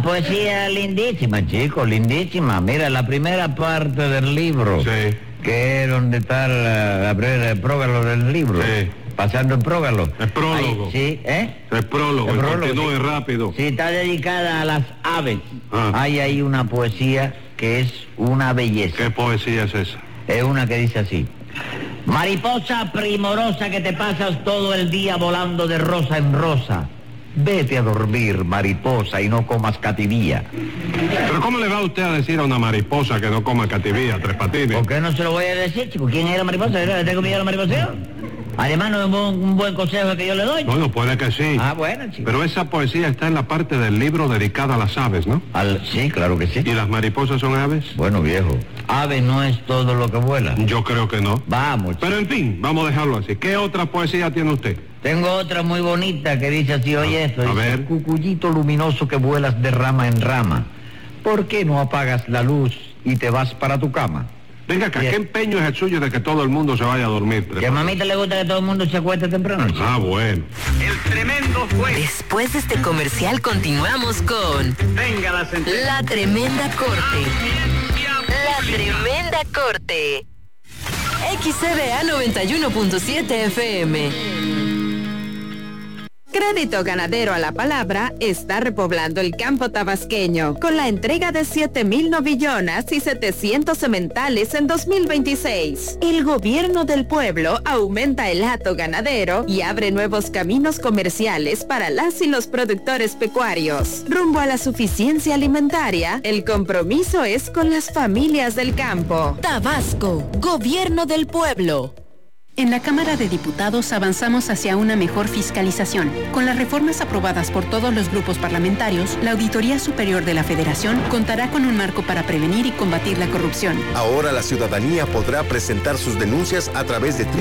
poesía lindísima, chico, lindísima. Mira, la primera parte del libro, Sí. que es donde está el prólogo del libro. Sí. Pasando el prólogo. El prólogo. Ahí, sí, ¿eh? El prólogo, El prólogo, continúe sí. rápido. Sí, está dedicada a las aves. Ah. Hay ahí una poesía que es una belleza. ¿Qué poesía es esa? Es una que dice así: mariposa primorosa que te pasas todo el día volando de rosa en rosa, vete a dormir, mariposa, y no comas cativía. Pero ¿cómo le va usted a decir a una mariposa que no coma cativía, Tres Patines? ¿Por qué no se lo voy a decir, chico? ¿Quién es la mariposa? ¿Le tengo miedo a la mariposa? Además, no es un buen consejo que yo le doy. Bueno, puede que sí. Ah, bueno, chico. Pero esa poesía está en la parte del libro dedicada a las aves, ¿no? Sí, claro que sí. ¿Y las mariposas son aves? Bueno, viejo, ave no es todo lo que vuela. Yo creo que no. Vamos, chico. Pero en fin, vamos a dejarlo así. ¿Qué otra poesía tiene usted? Tengo otra muy bonita que dice así, oye esto. A Dice: ver. cucuyito luminoso que vuelas de rama en rama, ¿por qué no apagas la luz y te vas para tu cama? Venga acá, Bien. ¿qué empeño es el suyo de que todo el mundo se vaya a dormir? Tres Que a Patines? mamita le gusta que todo el mundo se acueste temprano, chico. Ah, bueno. El tremendo juez. Después de este comercial continuamos con Venga la sentencia. La Tremenda Corte. La Tremenda Corte. XCBA 91.7 FM. Crédito Ganadero a la Palabra está repoblando el campo tabasqueño con la entrega de 7,000 novillonas y 700 sementales en 2026. El gobierno del pueblo aumenta el hato ganadero y abre nuevos caminos comerciales para las y los productores pecuarios. Rumbo a la suficiencia alimentaria, el compromiso es con las familias del campo. Tabasco, Gobierno del Pueblo. En la Cámara de Diputados avanzamos hacia una mejor fiscalización. Con las reformas aprobadas por todos los grupos parlamentarios, la Auditoría Superior de la Federación contará con un marco para prevenir y combatir la corrupción. Ahora la ciudadanía podrá presentar sus denuncias a través de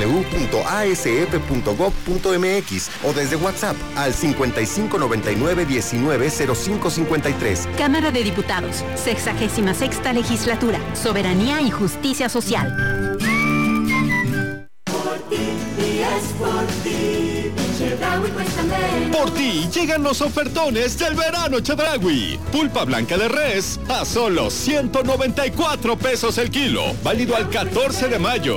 www.asf.gov.mx o desde WhatsApp al 5599-190553. Cámara de Diputados, 66ª Legislatura, Soberanía y Justicia Social. Por ti llegan los ofertones del verano Chedraui. Pulpa blanca de res a solo 194 pesos el kilo. Válido al 14 de mayo.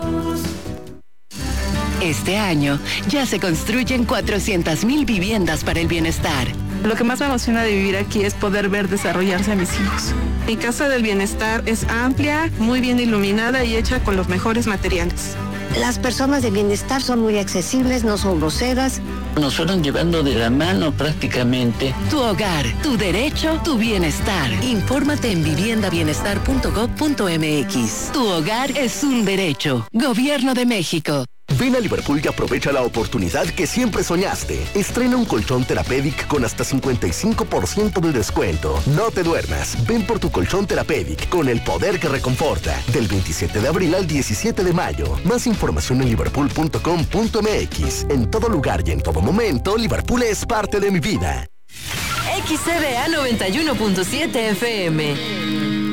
Este año ya se construyen 400,000 viviendas para el bienestar. Lo que más me emociona de vivir aquí es poder ver desarrollarse a mis hijos. Mi casa del bienestar es amplia, muy bien iluminada y hecha con los mejores materiales. Las personas de bienestar son muy accesibles, no son groseras. Nos fueron llevando de la mano prácticamente. Tu hogar, tu derecho, tu bienestar. Infórmate en viviendabienestar.gov.mx. Tu hogar es un derecho. Gobierno de México. Ven a Liverpool y aprovecha la oportunidad que siempre soñaste. Estrena un colchón Therapedic con hasta 55% de descuento. No te duermas. Ven por tu colchón Therapedic con el poder que reconforta. Del 27 de abril al 17 de mayo. Más información en liverpool.com.mx. En todo lugar y en todo momento, Liverpool es parte de mi vida. XCBA 91.7 FM.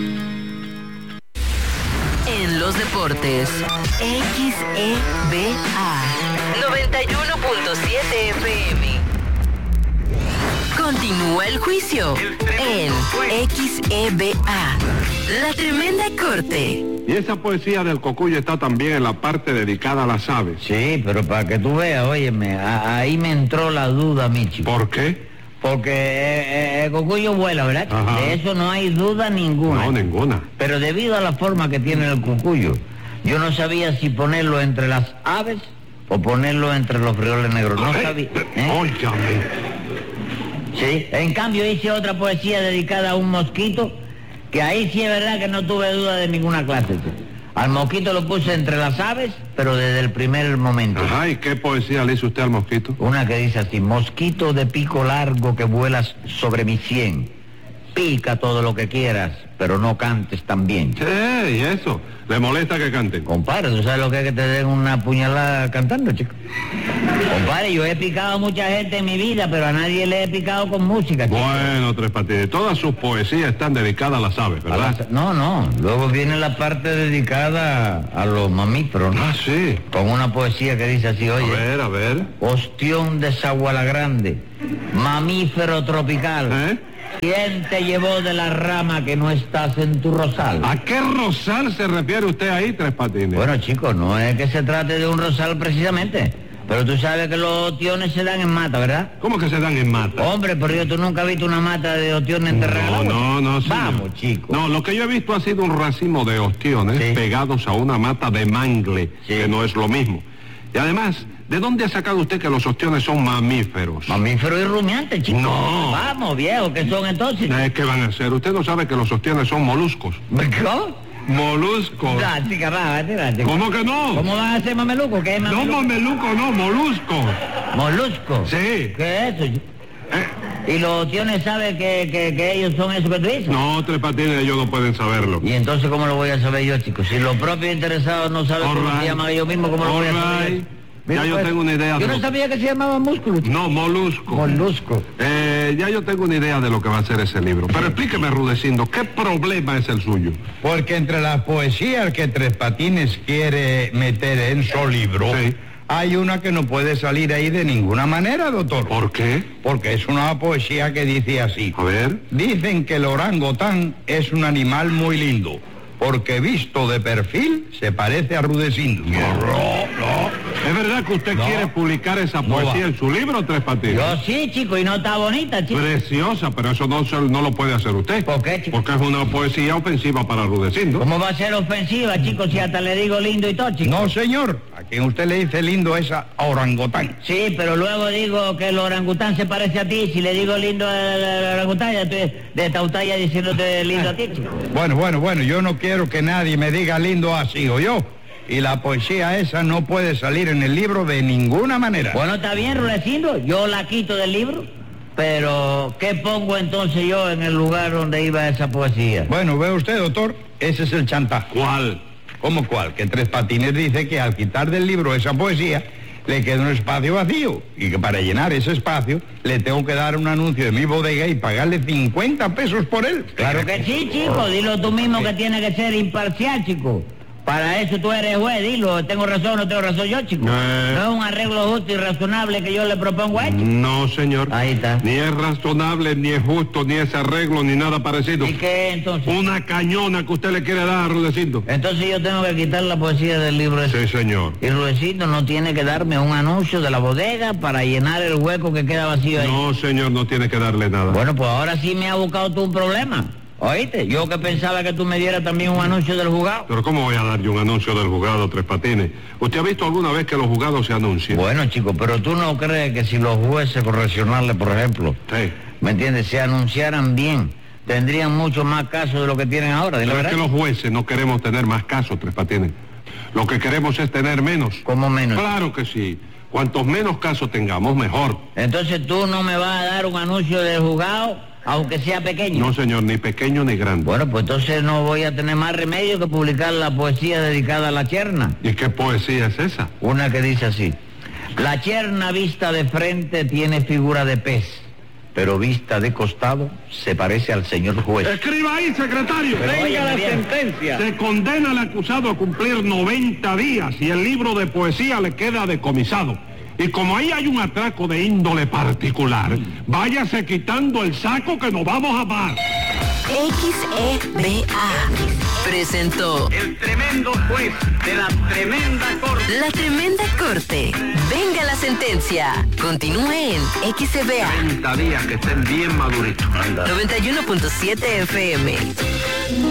En los deportes, XEBA 91.7 FM. Continúa el juicio en XEBA, La Tremenda Corte. Y esa poesía del cocuyo está también en la parte dedicada a las aves. Sí, pero para que tú veas, óyeme, ahí me entró la duda, mi chico. ¿Por qué? Porque el cocuyo vuela, ¿verdad? Ajá. De eso no hay duda ninguna. No, ninguna. Pero debido a la forma que tiene el cucuyo, yo no sabía si ponerlo entre las aves o ponerlo entre los frijoles negros. No sabía. Óigame. Sí, en cambio hice otra poesía dedicada a un mosquito, que ahí sí es verdad que no tuve duda de ninguna clase. Al mosquito lo puse entre las aves, pero desde el primer momento. Ajá, ¿y qué poesía le hizo usted al mosquito? Una que dice así: mosquito de pico largo que vuelas sobre mi sien, pica todo lo que quieras, pero no cantes tan bien. ¿Y eso? ¿Le molesta que canten? Compadre, ¿tú sabes lo que es que te den una puñalada cantando, chico? Compadre, yo he picado a mucha gente en mi vida, pero a nadie le he picado con música, chico. Bueno, Tres Patines, todas sus poesías están dedicadas a las aves, ¿verdad? No, luego viene la parte dedicada a los mamíferos, ¿no? Ah, sí. Con una poesía que dice así, oye. A ver. Ostión de Zaguala Grande, mamífero tropical. ¿Quién te llevó de la rama que no estás en tu rosal? ¿A qué rosal se refiere usted ahí, Tres Patines? Bueno, chicos, no es que se trate de un rosal precisamente, pero tú sabes que los otiones se dan en mata, ¿verdad? ¿Cómo que se dan en mata? Hombre, pero yo, ¿tú nunca has visto una mata de otiones enterrada? No, señor. Vamos, chicos. No, lo que yo he visto ha sido un racimo de ostiones pegados a una mata de mangle, que no es lo mismo. Y además, ¿de dónde ha sacado usted que los ostiones son mamíferos? Mamíferos y rumiantes, chicos. No. Vamos, viejo, ¿qué son entonces? ¿Qué van a hacer? Usted no sabe que los ostiones son moluscos. ¿Cómo? Moluscos. No, chica, va, tírate. ¿Cómo que no? ¿Cómo van a ser mamelucos? ¿Qué es mameluco? No, mameluco, no, moluscos. ¿Moluscos? Sí. ¿Qué es eso? ¿Y los otiones saben que ellos son eso que tú dices? No, Tres Patines, ellos no pueden saberlo. ¿Y entonces cómo lo voy a saber yo, chicos? Si los propios interesados no saben cómo se llaman ellos mismos, ¿cómo lo voy a saber yo? Ya yo tengo una idea. Yo no sabía que se llamaba músculo. No, molusco. Molusco. Ya yo tengo una idea de lo que va a ser ese libro. Pero explíqueme, Rudecindo, ¿qué problema es el suyo? Porque entre las poesías que Tres Patines quiere meter en su libro, hay una que no puede salir ahí de ninguna manera, doctor. ¿Por qué? Porque es una poesía que dice así. A ver. Dicen que el orangután es un animal muy lindo, porque visto de perfil se parece a Rudecindo. No. ¿Es verdad que usted quiere publicar esa poesía en su libro, Tres Patines? Yo sí, chico, y no está bonita, chico. Preciosa, pero eso no lo puede hacer usted. ¿Por qué, chico? Porque es una poesía ofensiva para Rudecindo. ¿Cómo va a ser ofensiva, chico, si hasta le digo lindo y todo, chico? No, señor. A quien usted le dice lindo es a orangután. Sí, pero luego digo que el orangután se parece a ti. Si le digo lindo al orangután, ya estoy de tautalla diciéndote lindo a ti, chico. Bueno, yo no quiero que nadie me diga lindo así, ¿o yo? Y la poesía esa no puede salir en el libro de ninguna manera. Bueno, está bien, Rudecindo, yo la quito del libro, pero ¿qué pongo entonces yo en el lugar donde iba esa poesía? Bueno, ve usted, doctor, ese es el chantaje. ¿Cuál? ¿Cómo cuál? Que Tres Patines dice que al quitar del libro esa poesía, le queda un espacio vacío, y que para llenar ese espacio le tengo que dar un anuncio de mi bodega y pagarle 50 pesos por él. Claro que sí, chico, dilo tú mismo que tiene que ser imparcial, chico. Para eso tú eres juez, dilo, ¿tengo razón o no tengo razón yo, chico? No es un arreglo justo y razonable que yo le propongo a él, chico. No, señor. Ahí está. Ni es razonable, ni es justo, ni es arreglo, ni nada parecido. ¿Y qué entonces? Una cañona que usted le quiere dar a Rudecindo. Entonces yo tengo que quitar la poesía del libro ese. Sí, señor. Y Rudecindo no tiene que darme un anuncio de la bodega para llenar el hueco que queda vacío ahí. No, señor, no tiene que darle nada. Bueno, pues ahora sí me ha buscado tú un problema. ¿Oíste? Yo que pensaba que tú me dieras también un anuncio del juzgado. Pero ¿cómo voy a dar yo un anuncio del juzgado, Tres Patines? ¿Usted ha visto alguna vez que los juzgados se anuncian? Bueno, chico, pero tú no crees que si los jueces correccionales, por ejemplo, ¿me entiendes?, se anunciaran bien, tendrían mucho más casos de lo que tienen ahora. Pero es que los jueces no queremos tener más casos, Tres Patines. Lo que queremos es tener menos. ¿Cómo menos? Claro que sí. Cuantos menos casos tengamos, mejor. Entonces tú no me vas a dar un anuncio del juzgado, aunque sea pequeño. No, señor, ni pequeño ni grande. Bueno, pues entonces no voy a tener más remedio que publicar la poesía dedicada a la cherna. ¿Y qué poesía es esa? Una que dice así: la cherna vista de frente tiene figura de pez, pero vista de costado se parece al señor juez. Escriba ahí, secretario. Venga la sentencia. Se condena al acusado a cumplir 90 días y el libro de poesía le queda decomisado. Y como ahí hay un atraco de índole particular, váyase quitando el saco que nos vamos a dar. XEBA presentó El tremendo juez de la tremenda corte. La Tremenda Corte. Venga la sentencia. Continúe en XEBA 30 días que estén bien maduritos. 91.7 FM.